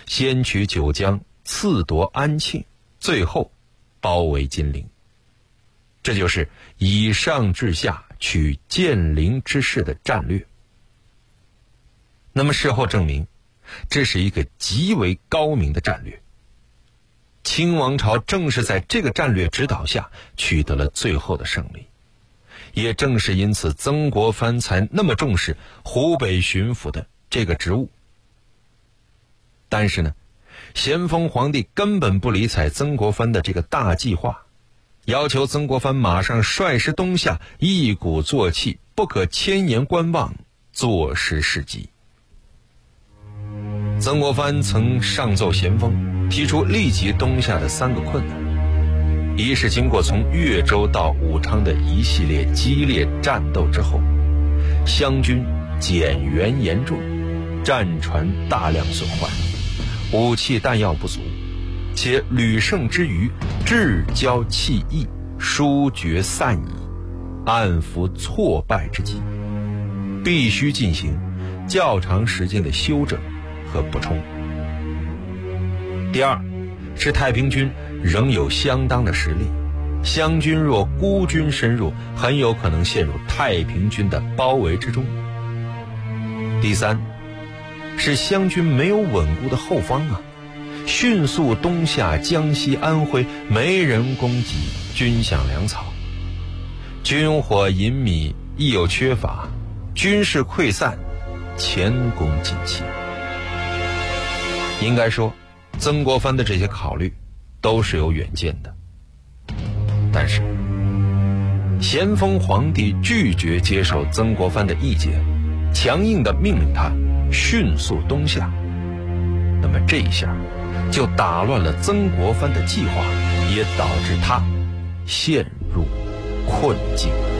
先取九江，次夺安庆，最后包围金陵。这就是以上至下取建陵之势的战略。那么事后证明，这是一个极为高明的战略。清王朝正是在这个战略指导下取得了最后的胜利。也正是因此，曾国藩才那么重视湖北巡抚的这个职务。但是呢，咸丰皇帝根本不理睬曾国藩的这个大计划，要求曾国藩马上率师东下，一鼓作气，不可千言观望，坐实事迹。曾国藩曾上奏咸丰，提出立即东下的3个困难。一是经过从越州到武昌的一系列激烈战斗之后，湘军减员严重，战船大量损坏，武器弹药不足，且屡胜之余志骄气逸，疏决散矣，暗伏挫败之机，必须进行较长时间的休整和补充。第二是太平军仍有相当的实力，湘军若孤军深入，很有可能陷入太平军的包围之中。第三是湘军没有稳固的后方啊，迅速东下江西安徽，没人供给军饷粮草，军火银米亦有缺乏，军事溃散，前功尽弃。应该说，曾国藩的这些考虑都是有远见的，但是咸丰皇帝拒绝接受曾国藩的意见，强硬地命令他迅速东下。那么这一下就打乱了曾国藩的计划，也导致他陷入困境。